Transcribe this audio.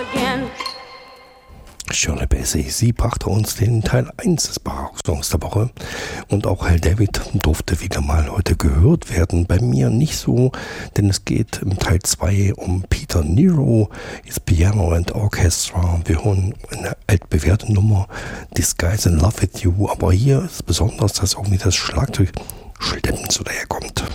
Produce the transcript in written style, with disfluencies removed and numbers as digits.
Shirley Bassey, sie brachte uns den Teil 1 des Barock-Songs der Woche und auch Hal David durfte wieder mal heute gehört werden. Bei mir nicht so, denn es geht im Teil 2 um Peter Nero, his Piano and Orchestra. Wir hören eine altbewährte Nummer, This Guy's in Love with You, aber hier ist besonders, dass irgendwie das Schlagzeug schleppend so daherkommt.